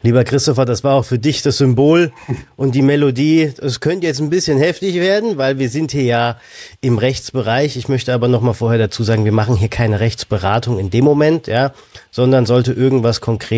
Lieber Christopher, das war auch für dich das Symbol und die Melodie. Es könnte jetzt ein bisschen heftig werden, weil wir sind hier ja im Rechtsbereich. Ich möchte aber noch mal vorher dazu sagen, wir machen hier keine Rechtsberatung in dem Moment, ja, sondern sollte irgendwas konkret